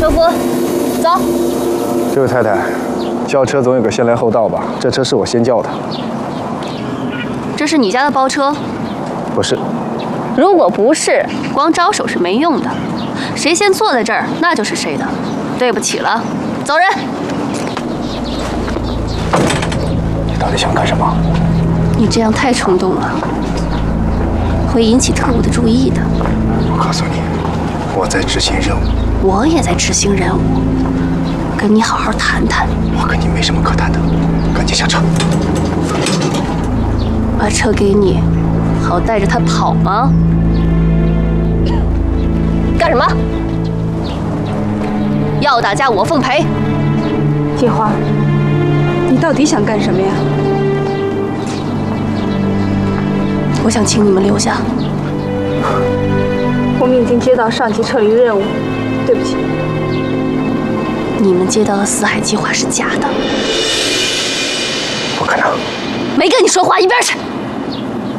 车夫，走。 这位太太，叫车总有个先来后到吧？这车是我先叫的。 这是你家的包车？ 不是。 如果不是，光招手是没用的。谁先坐在这儿，那就是谁的。对不起了，走人。 你到底想干什么？ 你这样太冲动了，会引起特务的注意的。 我告诉你，我在执行任务。 我也在执行任务，跟你好好谈谈。 我跟你没什么可谈的，赶紧下车。 把车给你，好带着他跑吗？干什么？要打架我奉陪。 锦华，你到底想干什么呀？ 我想请你们留下。 我们已经接到上级撤离任务，对不起。 你们接到的四海计划是假的。 不可能。 没跟你说话，一边去。